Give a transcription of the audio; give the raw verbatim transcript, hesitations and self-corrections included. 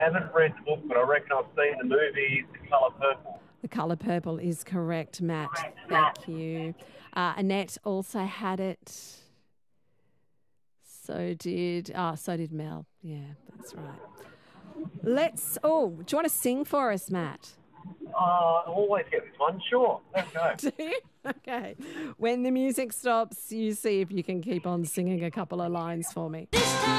Haven't read the book, but I reckon I've seen the movie, The Colour Purple. The Colour Purple is correct, Matt. Thank you. Uh, Annette also had it. So did, oh, so did Mel. Yeah, that's right. Let's, oh, do you want to sing for us, Matt? Uh, I always get this one. Sure, let's go. Do you? Okay. When the music stops, you see if you can keep on singing a couple of lines for me.